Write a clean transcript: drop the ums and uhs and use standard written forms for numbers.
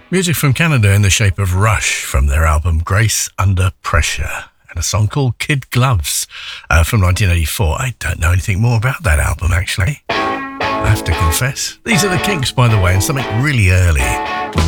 Music from Canada in the shape of Rush from their album Grace Under Pressure, and a song called Kid Gloves from 1984. I don't know anything more about that album, actually. I have to confess. These are the Kinks, by the way, and something really early.